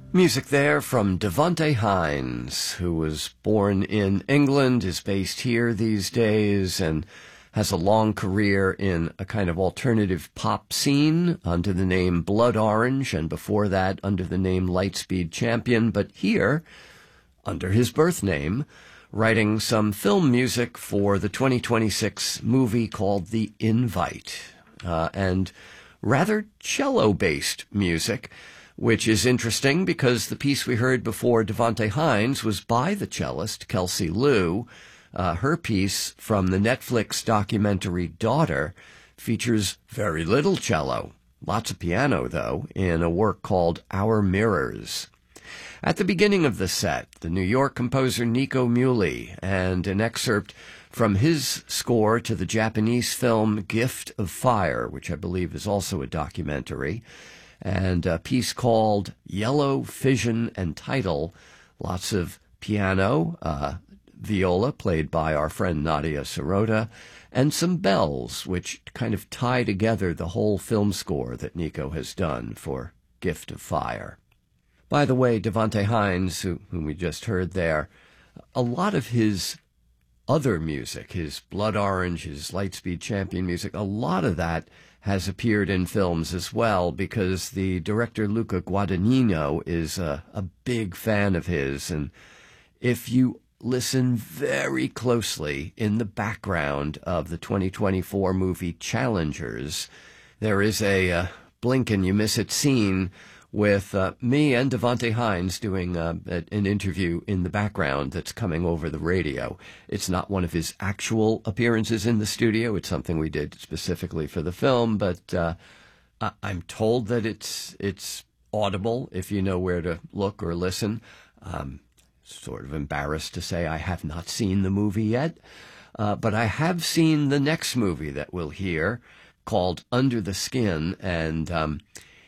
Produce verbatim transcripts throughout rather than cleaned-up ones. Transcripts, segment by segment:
Music there from Devonte Hines, who was born in England, is based here these days, and has a long career in a kind of alternative pop scene under the name Blood Orange, and before that under the name Lightspeed Champion, but here, under his birth name, writing some film music for the twenty twenty-six movie called The Invite, uh, and rather cello-based music, which is interesting because the piece we heard before Devonte Hines was by the cellist Kelsey Liu. Uh, her piece from the Netflix documentary Daughter features very little cello, lots of piano, though, in a work called Our Mirrors. At the beginning of the set, the New York composer Nico Muhly, and an excerpt from his score to the Japanese film Gift of Fire, which I believe is also a documentary, and a piece called Yellow Fission and Title. Lots of piano, uh, viola played by our friend Nadia Sirota, and some bells, which kind of tie together the whole film score that Nico has done for Gift of Fire. By the way, Devonte Hines, who, whom we just heard there, a lot of his other music, his Blood Orange, his Lightspeed Champion music, a lot of that has appeared in films as well, because the director Luca Guadagnino is a, a big fan of his. And if you listen very closely in the background of the twenty twenty-four movie Challengers, there is a uh, blink and you miss it scene with uh, me and Devonte Hines doing uh, an interview in the background that's coming over the radio. It's not one of his actual appearances in the studio. It's something we did specifically for the film, but uh, I- I'm told that it's it's audible if you know where to look or listen. Um, sort of embarrassed to say I have not seen the movie yet, uh, but I have seen the next movie that we'll hear called Under the Skin, and um,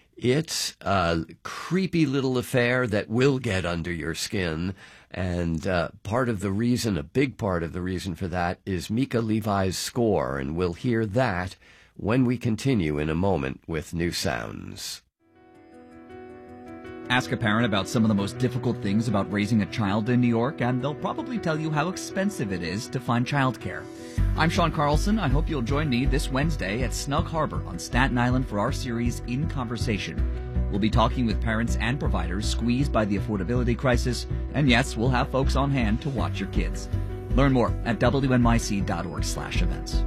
it's a creepy little affair that will get under your skin, and uh, part of the reason, a big part of the reason for that, is Mica Levi's score, and we'll hear that when we continue in a moment with New Sounds. Ask a parent about some of the most difficult things about raising a child in New York, and they'll probably tell you how expensive it is to find childcare. I'm Sean Carlson. I hope you'll join me this Wednesday at Snug Harbor on Staten Island for our series In Conversation. We'll be talking with parents and providers squeezed by the affordability crisis, and yes, we'll have folks on hand to watch your kids. Learn more at W N Y C dot org slash events.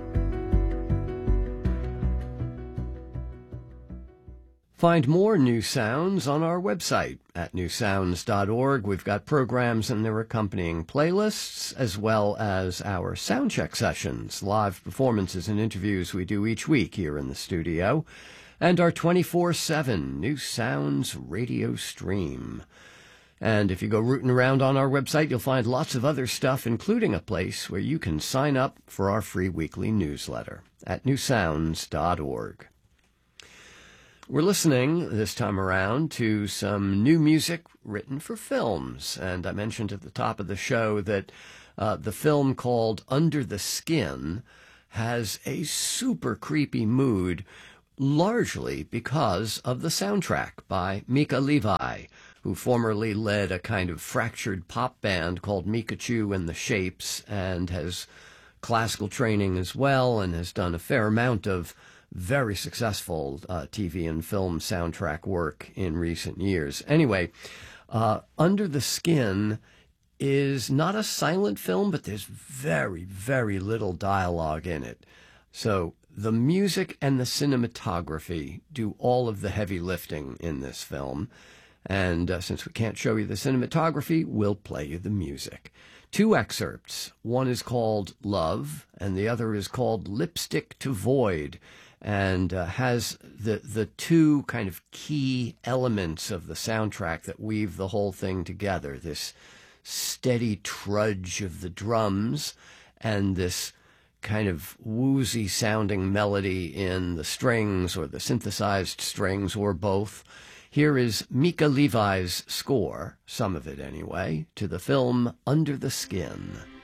Find more New Sounds on our website at new sounds dot org. We've got programs and their accompanying playlists, as well as our soundcheck sessions, live performances and interviews we do each week here in the studio, and our twenty-four seven New Sounds radio stream. And if you go rooting around on our website, you'll find lots of other stuff, including a place where you can sign up for our free weekly newsletter at new sounds dot org. We're listening this time around to some new music written for films, and I mentioned at the top of the show that uh, the film called Under the Skin has a super creepy mood, largely because of the soundtrack by Mica Levi, who formerly led a kind of fractured pop band called Mikachu and the Shapes, and has classical training as well, and has done a fair amount of very successful uh, T V and film soundtrack work in recent years. Anyway, uh, Under the Skin is not a silent film, but there's very, very little dialogue in it. So the music and the cinematography do all of the heavy lifting in this film. And uh, since we can't show you the cinematography, we'll play you the music. Two excerpts. One is called Love, and the other is called Lipstick to Void, and uh, has the the two kind of key elements of the soundtrack that weave the whole thing together. This steady trudge of the drums and this kind of woozy sounding melody in the strings or the synthesized strings or both. Here is Mica Levi's score, some of it anyway, to the film Under the Skin.